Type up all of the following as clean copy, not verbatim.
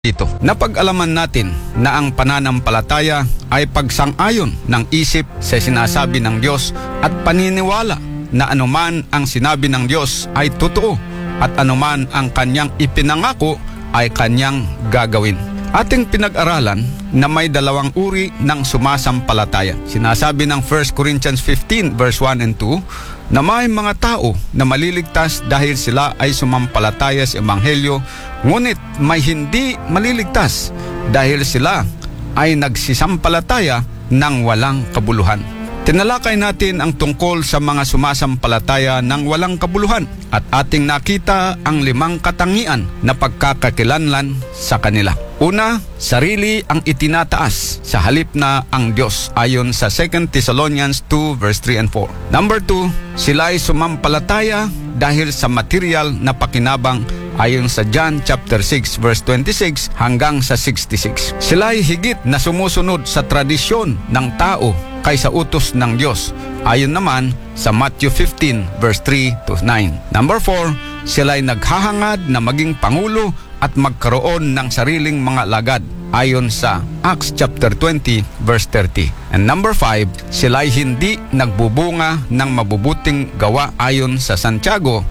dito. Napag-alaman natin na ang pananampalataya ay pagsang-ayon ng isip sa sinasabi ng Diyos at paniniwala na anuman ang sinabi ng Diyos ay totoo at anuman ang kanyang ipinangako ay kanyang gagawin. Ating pinag-aralan na may dalawang uri ng sumasampalataya. Sinasabi ng 1 Corinthians 15 verse 1 and 2 na may mga tao na maliligtas dahil sila ay sumampalataya sa Ebanghelyo, ngunit may hindi maliligtas dahil sila ay nagsisampalataya ng walang kabuluhan. Tinalakay natin ang tungkol sa mga sumasampalataya ng walang kabuluhan at ating nakita ang 5 katangian na pagkakakilanlan sa kanila. Una, sarili ang itinataas sa halip na ang Diyos ayon sa 2 Thessalonians 2 verse 3 and 4. Number 2, sila ay sumampalataya dahil sa material na pakinabang ayon sa John chapter 6 verse 26 hanggang sa 66. Sila ay higit na sumusunod sa tradisyon ng tao kaysa utos ng Diyos ayon naman sa Matthew 15 verse 3 to 9. Number 4, sila ay naghahangad na maging pangulo at magkaroon ng sariling mga lagad ayon sa Acts chapter 20 verse 30. And number 5, sila ay hindi nagbubunga ng mabubuting gawa ayon sa Santiago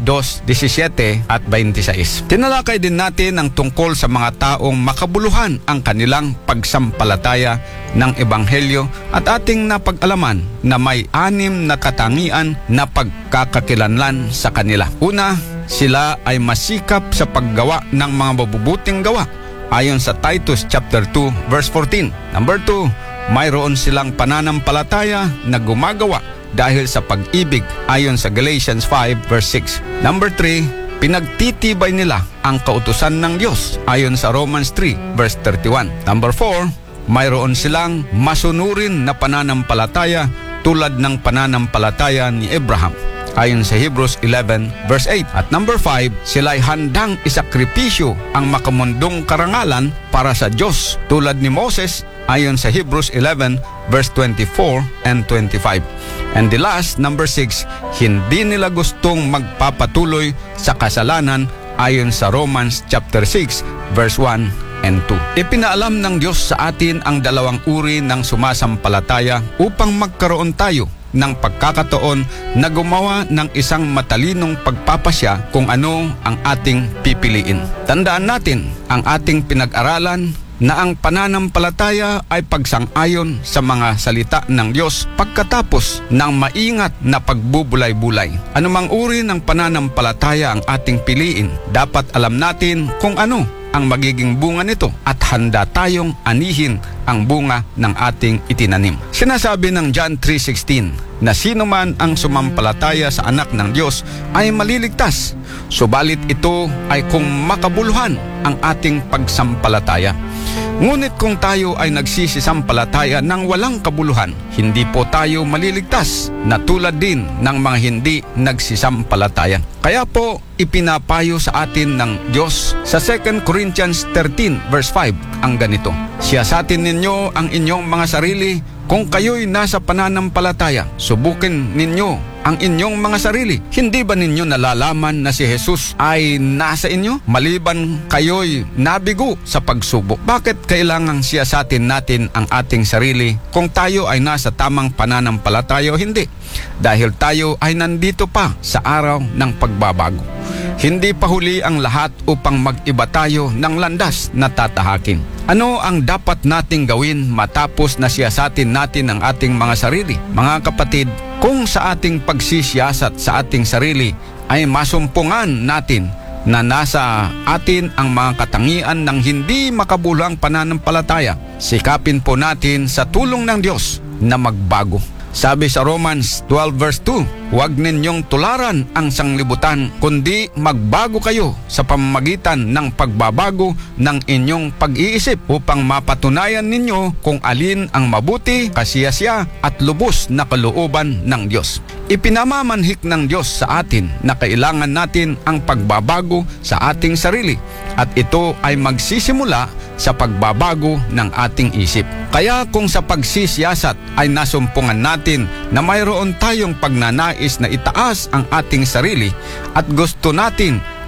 2:17 at 26. Tinalakay din natin ang tungkol sa mga taong makabuluhan ang kanilang pagsampalataya ng Ebanghelyo at ating napag-alaman na may 6 na katangian na pagkakakilanlan sa kanila. Una, sila ay masikap sa paggawa ng mga mabubuting gawa ayon sa Titus chapter 2 verse 14. Number 2, mayroon silang pananampalataya na gumagawa dahil sa pag-ibig ayon sa Galatians 5 verse 6. Number 3, pinagtitibay nila ang kautusan ng Diyos ayon sa Romans 3 verse 31. Number 4, mayroon silang masunurin na pananampalataya tulad ng pananampalataya ni Abraham ayon sa Hebrews 11 verse 8. At number 5, sila ay handang isakripisyo ang makamundong karangalan para sa Diyos tulad ni Moses ayon sa Hebrews 11 verse 24 and 25. And the last, number 6, hindi nila gustong magpapatuloy sa kasalanan ayon sa Romans chapter 6 verse 1 and 2. Ipinaalam ng Diyos sa atin ang dalawang uri ng sumasampalataya upang magkaroon tayo ng pagkakataon na gumawa ng isang matalinong pagpapasya kung ano ang ating pipiliin. Tandaan natin ang ating pinag-aralan na ang pananampalataya ay pagsang-ayon sa mga salita ng Diyos pagkatapos ng maingat na pagbubulay-bulay. Anumang uri ng pananampalataya ang ating piliin, dapat alam natin kung ano ang magiging bunga nito at handa tayong anihin ang bunga ng ating itinanim. Sinasabi ng John 3:16 na sino man ang sumampalataya sa anak ng Diyos ay maliligtas, subalit ito ay kung makabuluhan ang ating pagsampalataya. Ngunit kung tayo ay nagsisisampalataya ng walang kabuluhan, hindi po tayo maliligtas na tulad din ng mga hindi nagsisampalataya. Kaya po ipinapayo sa atin ng Diyos sa 2 Corinthians 13 verse 5 ang ganito: siyasatin ninyo ang inyong mga sarili kung kayo'y nasa pananampalataya. Subukin ninyo ang inyong mga sarili. Hindi ba ninyo nalalaman na si Jesus ay nasa inyo maliban kayo'y nabigo sa pagsubok? Bakit kailangang siyasatin natin ang ating sarili kung tayo ay nasa tamang pananampalataya o hindi? Dahil tayo ay nandito pa sa araw ng pagbabago. Hindi pa huli ang lahat upang mag-iba tayo ng landas na tatahakin. Ano ang dapat nating gawin matapos na siyasatin natin ang ating mga sarili? Mga kapatid, kung sa ating pagsisiyasat sa ating sarili ay masumpungan natin na nasa atin ang mga katangian ng hindi makabuluhang pananampalataya, sikapin po natin sa tulong ng Diyos na magbago. Sabi sa Romans 12 verse 2, huwag ninyong tularan ang sanglibutan, kundi magbago kayo sa pamamagitan ng pagbabago ng inyong pag-iisip upang mapatunayan ninyo kung alin ang mabuti, kasiyasya at lubos na kalooban ng Diyos. Ipinamamanhik ng Diyos sa atin na kailangan natin ang pagbabago sa ating sarili at ito ay magsisimula sa pagbabago ng ating isip. Kaya kung sa pagsisiyasat ay nasumpungan natin na mayroon tayong pagnanais na itaas ang ating sarili at gusto natin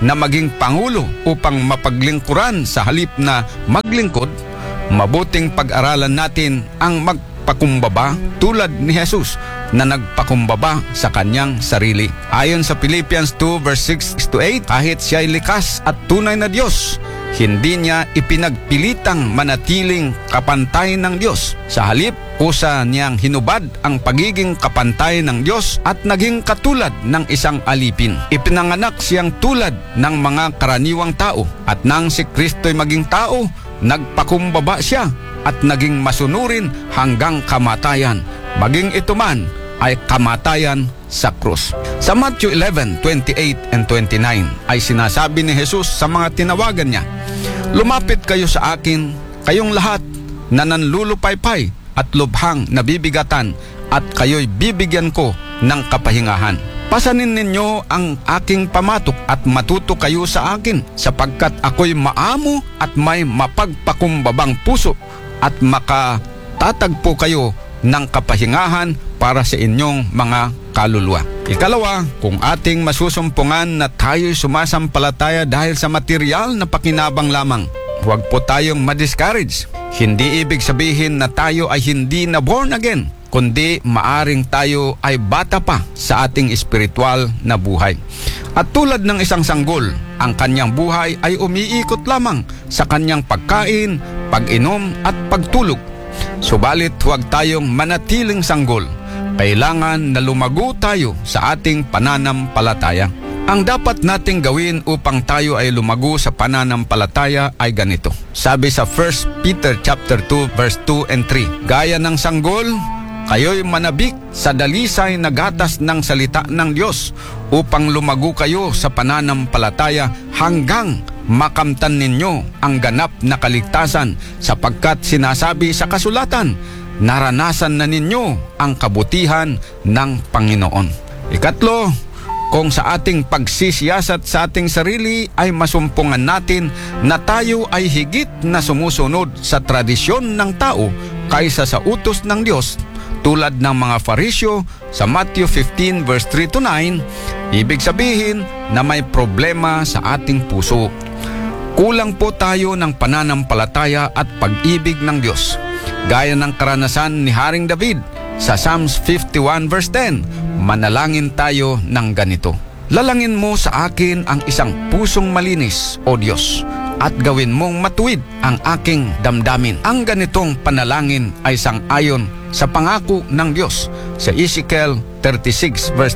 na maging pangulo upang mapaglingkuran sa halip na maglingkod, mabuting pag-aralan natin ang magpakumbaba tulad ni Jesus na nagpakumbaba sa kanyang sarili. Ayon sa Philippians 2 verse 6-8, kahit siya'y likas at tunay na Diyos, hindi niya ipinagpilitang manatiling kapantay ng Diyos. Sa halip, kusa niyang hinubad ang pagiging kapantay ng Diyos at naging katulad ng isang alipin. Ipinanganak siyang tulad ng mga karaniwang tao, at nang si Kristo'y maging tao, nagpakumbaba siya at naging masunurin hanggang kamatayan, maging ito man ay kamatayan sa krus. Sa Matthew 11:28 and 29 ay sinasabi ni Jesus sa mga tinawagan niya, "Lumapit kayo sa akin, kayong lahat na nanlulupaypay at lubhang nabibigatan, at kayo'y bibigyan ko ng kapahingahan. Pasanin ninyo ang aking pamatok at matuto kayo sa akin, sapagkat ako'y maamo at may mapagpakumbabang puso, at makatatagpo kayo ng kapahingahan para sa inyong mga kaluluwa." Ikalawa, kung ating masusumpungan na tayo'y sumasampalataya dahil sa material na pakinabang lamang, huwag po tayong ma-discourage. Hindi ibig sabihin na tayo ay hindi na born again, kundi maaring tayo ay bata pa sa ating espiritual na buhay. At tulad ng isang sanggol, ang kanyang buhay ay umiikot lamang sa kanyang pagkain, pag-inom at pagtulog. Subalit huwag tayong manatiling sanggol. Kailangan na lumago tayo sa ating pananampalataya. Ang dapat nating gawin upang tayo ay lumago sa pananampalataya ay ganito. Sabi sa 1 Peter chapter 2 verse 2 and 3, "Gaya ng sanggol, kayo'y manabik sa dalisay na gatas ng salita ng Diyos upang lumago kayo sa pananampalataya hanggang makamtan ninyo ang ganap na kaligtasan, sapagkat sinasabi sa kasulatan, naranasan na ninyo ang kabutihan ng Panginoon." Ikatlo, kung sa ating pagsisiyasat sa ating sarili ay masumpungan natin na tayo ay higit na sumusunod sa tradisyon ng tao kaysa sa utos ng Diyos, tulad ng mga Fariseo sa Matthew 15 verse 3-9, ibig sabihin na may problema sa ating puso. Kulang po tayo ng pananampalataya at pag-ibig ng Diyos. Gaya ng karanasan ni Haring David sa Psalms 51 verse 10, manalangin tayo ng ganito, "Lalangin mo sa akin ang isang pusong malinis, O Diyos, at gawin mong matuwid ang aking damdamin." Ang ganitong panalangin ay sang-ayon sa pangako ng Diyos sa Ezekiel 36 verse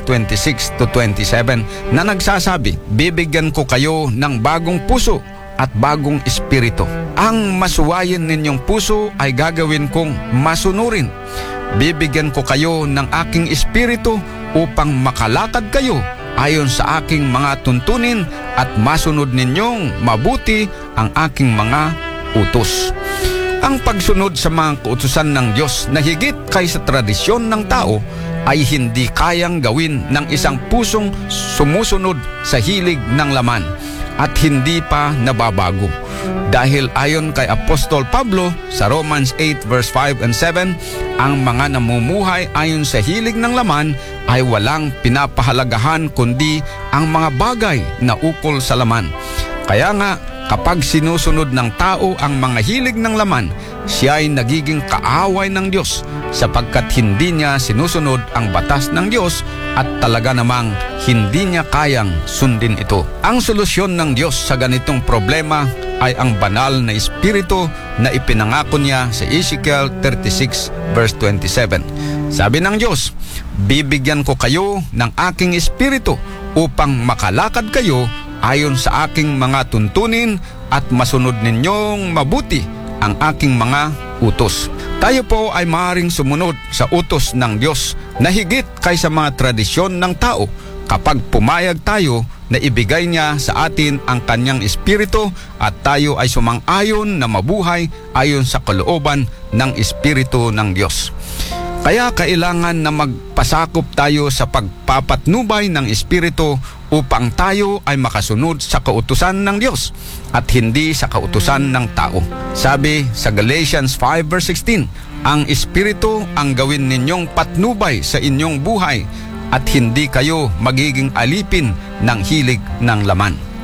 26-27 na nagsasabi, "Bibigyan ko kayo ng bagong puso at bagong espiritu. Ang masuwayin ninyong puso ay gagawin kong masunurin. Bibigyan ko kayo ng aking espiritu upang makalakad kayo ayon sa aking mga tuntunin at masunod ninyong mabuti ang aking mga utos." Ang pagsunod sa mga kautusan ng Diyos na higit kaysa tradisyon ng tao ay hindi kayang gawin ng isang pusong sumusunod sa hilig ng laman at hindi pa nababago. Dahil ayon kay Apostol Pablo sa Romans 8 verse 5 and 7, ang mga namumuhay ayon sa hilig ng laman ay walang pinapahalagahan kundi ang mga bagay na ukol sa laman. Kaya nga, kapag sinusunod ng tao ang mga hilig ng laman, siya ay nagiging kaaway ng Diyos sapagkat hindi niya sinusunod ang batas ng Diyos at talaga namang hindi niya kayang sundin ito. Ang solusyon ng Diyos sa ganitong problema ay ang banal na espiritu na ipinangako niya sa Ezekiel 36 verse 27. Sabi ng Diyos, "Bibigyan ko kayo ng aking espiritu upang makalakad kayo ayon sa aking mga tuntunin at masunod ninyong mabuti ang aking mga utos." Tayo po ay maaaring sumunod sa utos ng Diyos na higit kaysa mga tradisyon ng tao kapag pumayag tayo na ibigay niya sa atin ang kanyang espiritu at tayo ay sumang-ayon na mabuhay ayon sa kalooban ng espiritu ng Diyos. Kaya kailangan na magpasakop tayo sa pagpapatnubay ng espiritu upang tayo ay makasunod sa kautusan ng Diyos at hindi sa kautusan ng tao. Sabi sa Galatians 5 verse 16, "Ang espiritu ang gawin ninyong patnubay sa inyong buhay at hindi kayo magiging alipin ng hilig ng laman."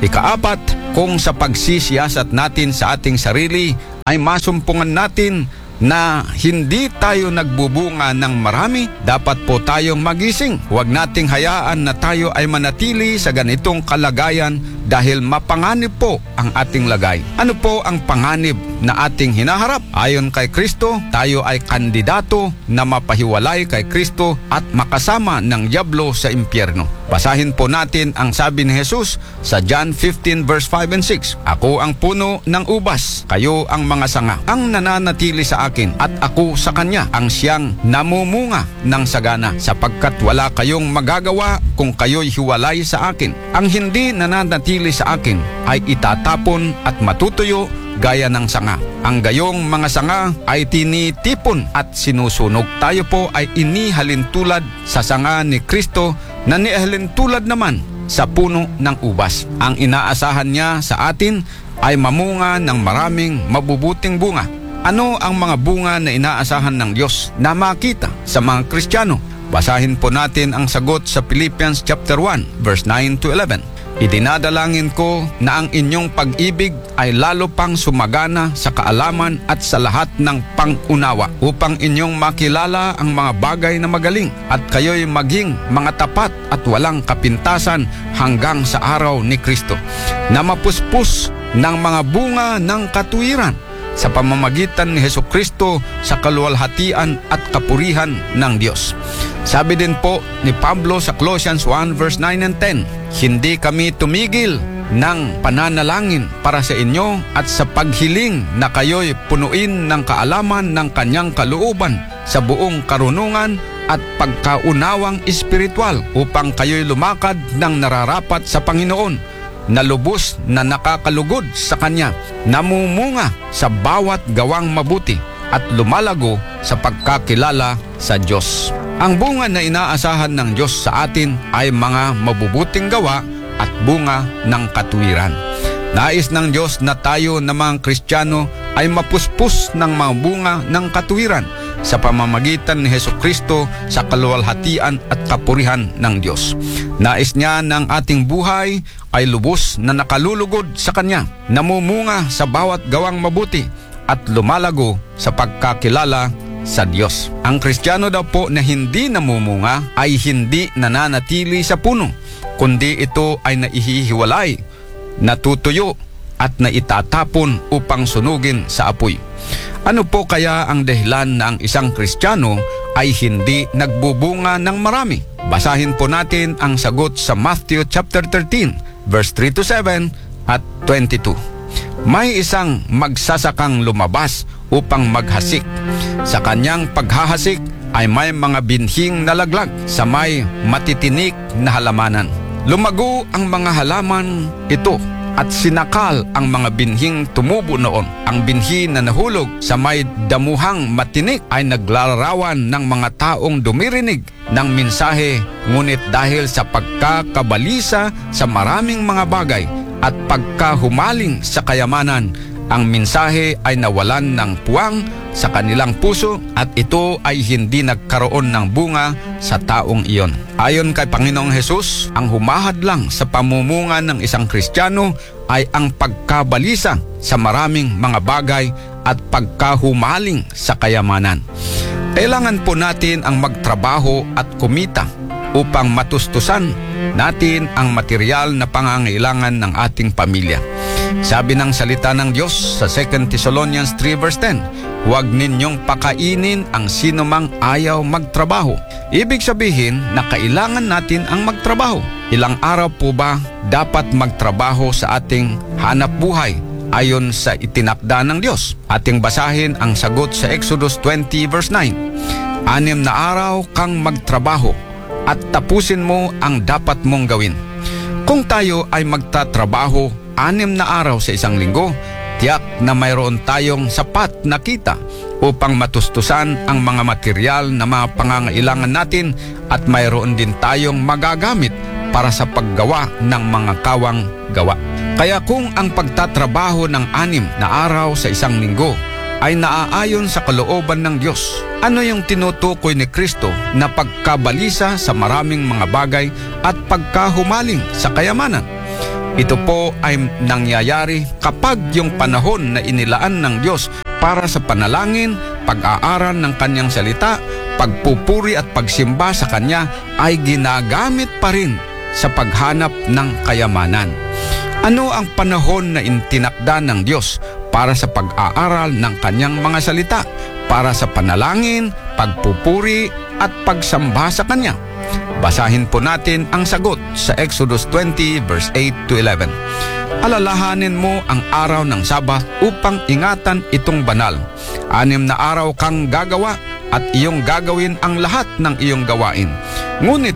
Ikaapat, kung sa pagsisiyasat natin sa ating sarili ay masumpungan natin na hindi tayo nagbubunga ng marami, dapat po tayong magising. Huwag nating hayaan na tayo ay manatili sa ganitong kalagayan dahil mapanganib po ang ating lagay. Ano po ang panganib na ating hinaharap? Ayon kay Kristo, tayo ay kandidato na mapahiwalay kay Kristo at makasama ng dyablo sa impyerno. Basahin po natin ang sabi ni Jesus sa John 15 verse 5 and 6. Ako ang puno ng ubas, kayo ang mga sanga. Ang nananatili sa akin at ako sa kanya, ang siyang namumunga ng sagana, sapagkat wala kayong magagawa kung kayo'y hiwalay sa akin. Ang hindi nananatili sa akin ay itatapon at matutuyo gaya ng sanga. Ang gayong mga sanga ay tinitipon at sinusunog. Tayo po ay inihalin tulad sa sanga ni Kristo na nihalin tulad naman sa puno ng ubas. Ang inaasahan niya sa atin ay mamunga ng maraming mabubuting bunga. Ano ang mga bunga na inaasahan ng Diyos na makita sa mga Kristiyano? Basahin po natin ang sagot sa Philippians chapter 1 verse 9 to 11. Idinadalangin ko na ang inyong pag-ibig ay lalo pang sumagana sa kaalaman at sa lahat ng pangunawa, upang inyong makilala ang mga bagay na magaling at kayo'y maging mga tapat at walang kapintasan hanggang sa araw ni Kristo, na mapuspos ng mga bunga ng katuwiran sa pamamagitan ni Hesukristo sa kaluwalhatian at kapurihan ng Diyos. Sabi din po ni Pablo sa Colossians 1 verse 9 and 10, hindi kami tumigil ng pananalangin para sa inyo at sa paghiling na kayo'y punuin ng kaalaman ng kanyang kalooban sa buong karunungan at pagkaunawang espiritual, upang kayo'y lumakad ng nararapat sa Panginoon, na lubos na nakakalugod sa Kanya, namumunga sa bawat gawang mabuti at lumalago sa pagkakilala sa Diyos. Ang bunga na inaasahan ng Diyos sa atin ay mga mabubuting gawa at bunga ng katuwiran. Nais ng Diyos na tayo na mga Kristiyano ay mapuspos ng mga bunga ng katuwiran sa pamamagitan ni Hesukristo sa kaluwalhatian at kapurihan ng Diyos. Nais niya ng ating buhay ay lubos na nakalulugod sa Kanya, namumunga sa bawat gawang mabuti at lumalago sa pagkakilala sa Diyos. Ang Kristiyano daw po na hindi namumunga ay hindi nananatili sa puno, kundi ito ay naihihiwalay, natutuyo at naitatapon upang sunugin sa apoy. Ano po kaya ang dahilan na ang isang Kristiyano ay hindi nagbubunga ng marami? Basahin po natin ang sagot sa Matthew chapter 13 verse 3 to 7 at 22. May isang magsasakang lumabas upang maghasik. Sa kanyang paghahasik ay may mga binhing nalaglag sa may matitinik na halamanan. Lumago ang mga halaman ito at sinakal ang mga binhing tumubo noon. Ang binhi na nahulog sa may damuhang matinik ay naglalarawan ng mga taong dumirinig ng mensahe, ngunit dahil sa pagkakabalisa sa maraming mga bagay at pagkahumaling sa kayamanan, ang mensahe ay nawalan ng puwang sa kanilang puso at ito ay hindi nagkaroon ng bunga sa taong iyon. Ayon kay Panginoong Hesus, ang humahadlang sa pamumunga ng isang Kristiyano ay ang pagkabalisa sa maraming mga bagay at pagkahumaling sa kayamanan. Kailangan po natin ang magtrabaho at kumita upang matustusan natin ang material na pangangailangan ng ating pamilya. Sabi ng salita ng Diyos sa 2 Thessalonians 3 verse 10, huwag ninyong pakainin ang sinumang ayaw magtrabaho. Ibig sabihin na kailangan natin ang magtrabaho. Ilang araw po ba dapat magtrabaho sa ating hanap buhay ayon sa itinakda ng Diyos? Ating basahin ang sagot sa Exodus 20 verse 9. 6 na araw kang magtrabaho at tapusin mo ang dapat mong gawin. Kung tayo ay magtatrabaho 6 na araw sa isang linggo, tiyak na mayroon tayong sapat na kita upang matustusan ang mga material na mga pangangailangan natin at mayroon din tayong magagamit para sa paggawa ng mga kawang gawa. Kaya kung ang pagtatrabaho ng 6 na araw sa isang linggo ay naaayon sa kalooban ng Diyos, ano yung tinutukoy ni Kristo na pagkabalisa sa maraming mga bagay at pagkahumaling sa kayamanan? Ito po ay nangyayari kapag yung panahon na inilaan ng Diyos para sa panalangin, pag-aaral ng kanyang salita, pagpupuri at pagsimba sa kanya ay ginagamit pa rin sa paghanap ng kayamanan. Ano ang panahon na intinakda ng Diyos para sa pag-aaral ng kanyang mga salita, para sa panalangin, pagpupuri at pagsamba sa kanya? Basahin po natin ang sagot sa Exodus 20 verse 8 to 11. Alalahanin mo ang araw ng Sabat upang ingatan itong banal. 6 na araw kang gagawa at iyong gagawin ang lahat ng iyong gawain. Ngunit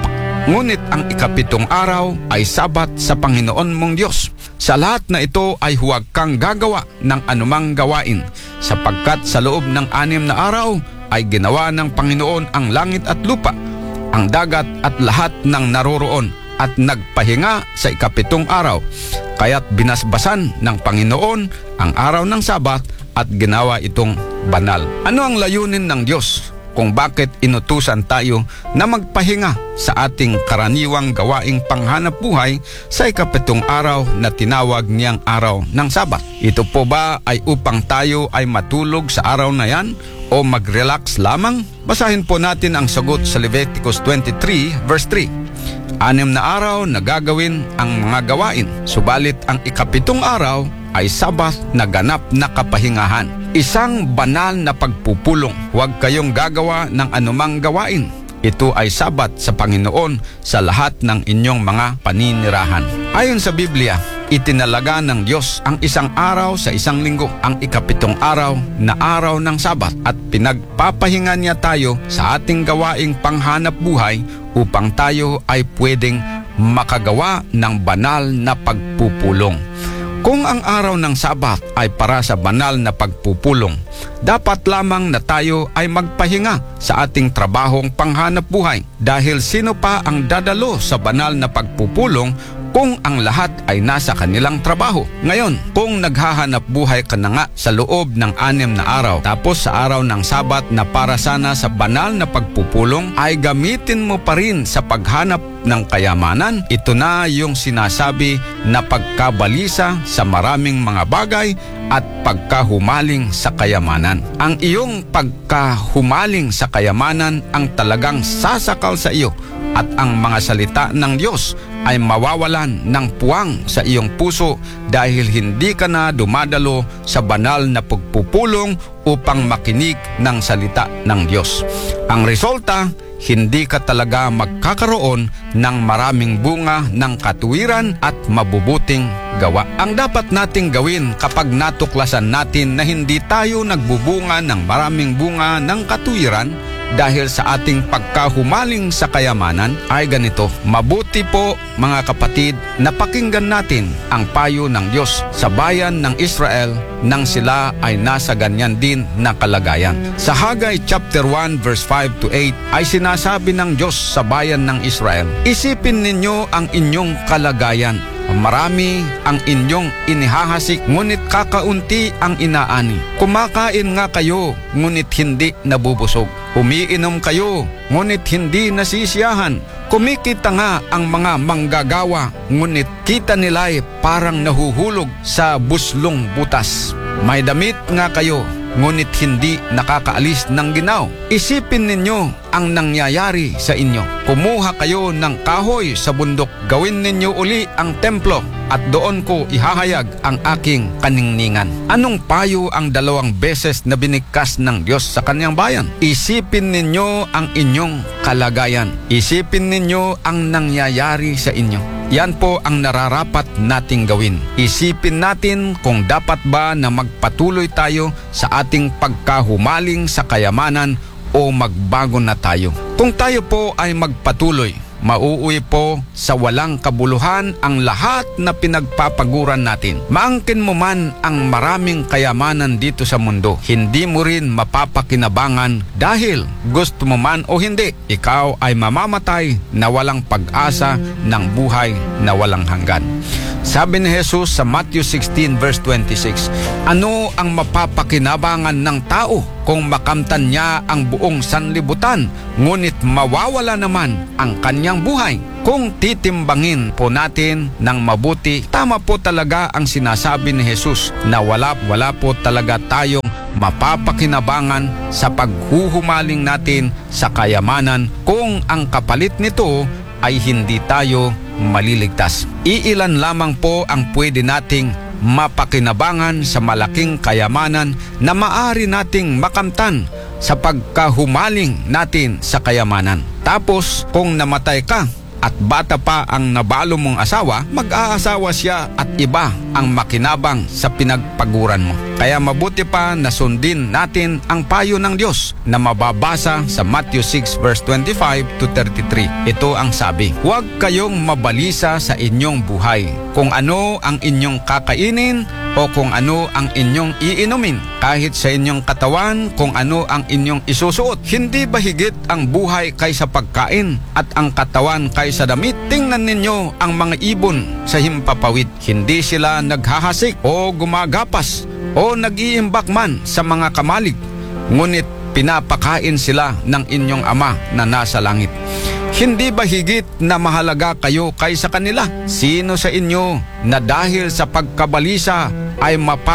ang ikapitong araw ay Sabat sa Panginoon mong Diyos. Sa lahat na ito ay huwag kang gagawa ng anumang gawain, sapagkat sa loob ng 6 na araw ay ginawa ng Panginoon ang langit at lupa, ang dagat at lahat ng naroroon, at nagpahinga sa ikapitong araw. Kaya't binasbasan ng Panginoon ang araw ng Sabat at ginawa itong banal. Ano ang layunin ng Diyos kung bakit inutusan tayo na magpahinga sa ating karaniwang gawaing panghanap buhay sa ikapitong araw na tinawag niyang araw ng Sabat? Ito po ba ay upang tayo ay matulog sa araw na yan o mag-relax lamang? Basahin po natin ang sagot sa Leviticus 23 verse 3. 6 na araw na gagawin ang mga gawain, subalit ang ikapitong araw ay Sabat na ganap na kapahingahan. Isang banal na pagpupulong. Huwag kayong gagawa ng anumang gawain. Ito ay Sabat sa Panginoon sa lahat ng inyong mga paninirahan. Ayon sa Biblia, itinalaga ng Diyos ang isang araw sa isang linggo, ang ikapitong araw na araw ng Sabat, at pinagpapahinga niya tayo sa ating gawaing panghanap buhay upang tayo ay pwedeng makagawa ng banal na pagpupulong. Kung ang araw ng Sabat ay para sa banal na pagpupulong, dapat lamang na tayo ay magpahinga sa ating trabahong panghanap buhay, dahil sino pa ang dadalo sa banal na pagpupulong kung ang lahat ay nasa kanilang trabaho? Ngayon, kung naghahanap buhay ka na nga sa loob ng 6 na araw, tapos sa araw ng Sabat na para sana sa banal na pagpupulong ay gamitin mo pa rin sa paghanap ng kayamanan, ito na yung sinasabi na pagkabalisa sa maraming mga bagay at pagkahumaling sa kayamanan. Ang iyong pagkahumaling sa kayamanan ang talagang sasakal sa iyo, at ang mga salita ng Diyos ay mawawalan ng puwang sa iyong puso dahil hindi ka na dumadalo sa banal na pagpupulong upang makinig ng salita ng Diyos. Ang resulta, hindi ka talaga magkakaroon ng maraming bunga ng katuwiran at mabubuting gawa. Ang dapat nating gawin kapag natuklasan natin na hindi tayo nagbubunga ng maraming bunga ng katuwiran dahil sa ating pagkahumaling sa kayamanan ay ganito. Mabuti po mga kapatid na pakinggan natin ang payo ng Diyos sa bayan ng Israel nang sila ay nasa ganyan din na kalagayan. Sa Haggai chapter 1 verse 5 to 8 ay sinasabi ng Diyos sa bayan ng Israel, isipin ninyo ang inyong kalagayan. Marami ang inyong inihahasik, ngunit kakaunti ang inaani. Kumakain nga kayo, ngunit hindi nabubusog. Umiinom kayo, ngunit hindi nasisiyahan. Kumikita nga ang mga manggagawa, ngunit kita nila'y parang nahuhulog sa buslong butas. May damit nga kayo, ngunit hindi nakakaalis ng ginaw. Isipin ninyo ang nangyayari sa inyo. Kumuha kayo ng kahoy sa bundok, gawin ninyo uli ang templo, at doon ko ihahayag ang aking kaningningan. Anong payo ang 2 beses na binigkas ng Diyos sa kanyang bayan? Isipin ninyo ang inyong kalagayan. Isipin ninyo ang nangyayari sa inyo. Yan po ang nararapat nating gawin. Isipin natin kung dapat ba na magpatuloy tayo sa ating pagkahumaling sa kayamanan o magbago na tayo. Kung tayo po ay magpatuloy, mauuwi po sa walang kabuluhan ang lahat na pinagpapaguran natin. Maangkin mo man ang maraming kayamanan dito sa mundo, hindi mo rin mapapakinabangan dahil gusto mo man o hindi, ikaw ay mamamatay na walang pag-asa ng buhay na walang hanggan. Sabi ni Jesus sa Matthew 16 verse 26, ano ang mapapakinabangan ng tao kung makamtan niya ang buong sanlibutan, ngunit mawawala naman ang kanyang buhay. Kung titimbangin po natin ng mabuti, tama po talaga ang sinasabi ni Jesus na wala po talaga tayong mapapakinabangan sa paghuhumaling natin sa kayamanan kung ang kapalit nito ay hindi tayo maliligtas. Iilan lamang po ang pwede nating mapakinabangan sa malaking kayamanan na maaari nating makamtan sa pagkahumaling natin sa kayamanan. Tapos kung namatay ka at bata pa ang nabalo mong asawa, mag-aasawa siya at iba ang makinabang sa pinagpaguran mo. Kaya mabuti pa na sundin natin ang payo ng Diyos na mababasa sa Matthew 6 verse 25 to 33. Ito ang sabi, "Huwag kayong mabalisa sa inyong buhay, kung ano ang inyong kakainin o kung ano ang inyong iinumin, kahit sa inyong katawan kung ano ang inyong isusuot. Hindi ba higit ang buhay kaysa pagkain at ang katawan kaysa damit? Tingnan ninyo ang mga ibon sa himpapawid. Hindi sila naghahasik o gumagapas o nag-iimbak man sa mga kamalig, ngunit pinapakain sila ng inyong Ama na nasa langit. Hindi ba higit na mahalaga kayo kaysa kanila? Sino sa inyo na dahil sa pagkabalisa ay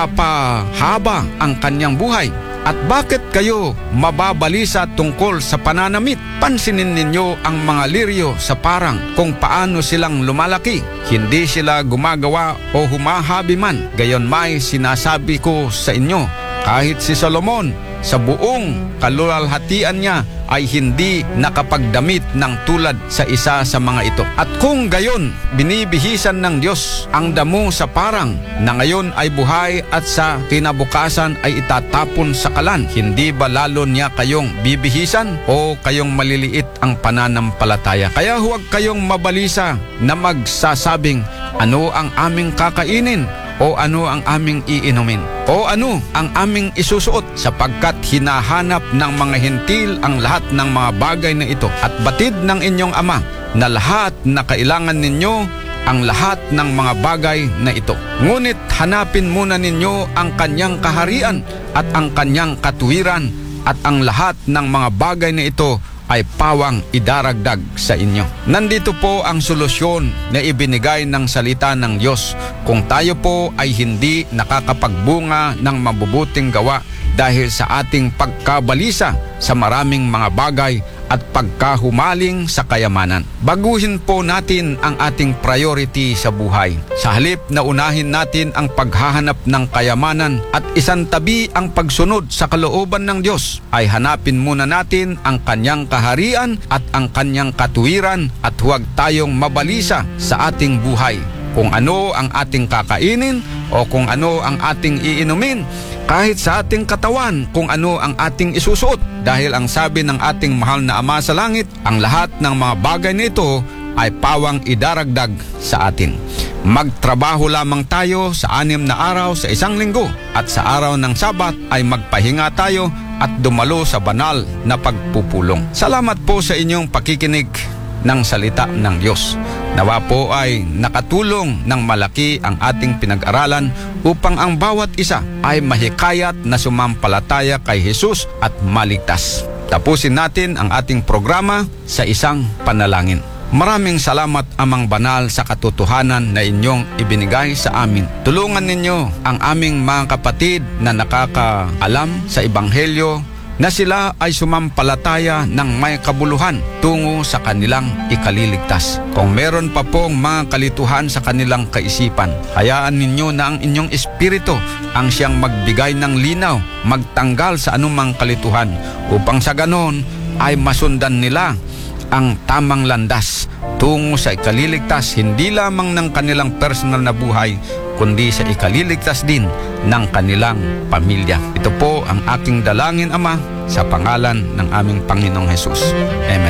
mapapahaba ang kanyang buhay? At bakit kayo mababalisa tungkol sa pananamit? Pansinin ninyo ang mga liryo sa parang kung paano silang lumalaki. Hindi sila gumagawa o humahabi man. Gayon may sinasabi ko sa inyo, kahit si Solomon sa buong kaluwalhatian niya ay hindi nakapagdamit ng tulad sa isa sa mga ito. At kung gayon, binibihisan ng Diyos ang damo sa parang na ngayon ay buhay at sa kinabukasan ay itatapon sa kalan, hindi ba lalo niya kayong bibihisan o kayong maliliit ang pananampalataya? Kaya huwag kayong mabalisa na magsasabing, ano ang aming kakainin? O ano ang aming iinumin? O ano ang aming isusuot? Sapagkat hinahanap ng mga hentil ang lahat ng mga bagay na ito, at batid ng inyong Ama na lahat na kailangan ninyo ang lahat ng mga bagay na ito. Ngunit hanapin muna ninyo ang kanyang kaharian at ang kanyang katuwiran, at ang lahat ng mga bagay na ito ay pawang idaragdag sa inyo. Nandito po ang solusyon na ibinigay ng salita ng Diyos kung tayo po ay hindi nakakapagbunga ng mabubuting gawa dahil sa ating pagkabalisa sa maraming mga bagay at pagkahumaling sa kayamanan. Baguhin po natin ang ating priority sa buhay. Sa halip na unahin natin ang paghahanap ng kayamanan at isantabi ang pagsunod sa kalooban ng Diyos, ay hanapin muna natin ang kanyang kaharian at ang kanyang katuwiran, at huwag tayong mabalisa sa ating buhay kung ano ang ating kakainin o kung ano ang ating iinumin, kahit sa ating katawan kung ano ang ating isusuot. Dahil ang sabi ng ating mahal na Ama sa langit, ang lahat ng mga bagay nito ay pawang idaragdag sa atin. Magtrabaho lamang tayo sa 6 na araw sa isang linggo, at sa araw ng Sabat ay magpahinga tayo at dumalo sa banal na pagpupulong. Salamat po sa inyong pakikinig ng salita ng Diyos. Nawa po ay nakatulong ng malaki ang ating pinag-aralan upang ang bawat isa ay mahikayat na sumampalataya kay Jesus at maligtas. Tapusin natin ang ating programa sa isang panalangin. Maraming salamat, Amang Banal, sa katotohanan na inyong ibinigay sa amin. Tulungan ninyo ang aming mga kapatid na nakakaalam sa Ebanghelyo na sila ay sumampalataya ng may kabuluhan tungo sa kanilang ikaliligtas. Kung meron pa pong mga kalituhan sa kanilang kaisipan, hayaan ninyo na ang inyong espiritu ang siyang magbigay ng linaw, magtanggal sa anumang kalituhan, upang sa ganon ay masundan nila ang tamang landas tungo sa ikaliligtas, hindi lamang ng kanilang personal na buhay, kundi sa ikaliligtas din ng kanilang pamilya. Ito po ang aking dalangin, Ama, sa pangalan ng aming Panginoong Jesus. Amen.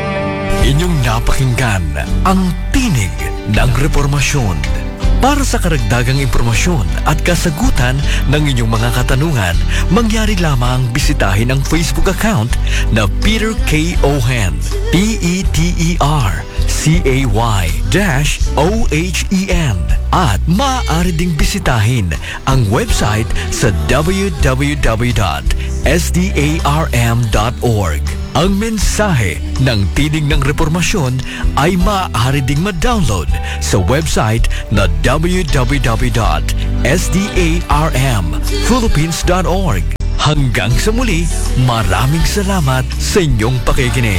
Inyong napakinggan ang Tinig ng Reformasyon. Para sa karagdagang impormasyon at kasagutan ng inyong mga katanungan, mangyari lamang bisitahin ang Facebook account na Peter K. Ohen, PeterCay-OHEN, at maaari ding bisitahin ang website sa www.awr.org. www.sdarm.org. Ang mensahe ng Tinig ng Reformasyon ay maaari ding ma-download sa website na www.sdarmphilippines.org. Hanggang sa muli, maraming salamat sa inyong pakikinig.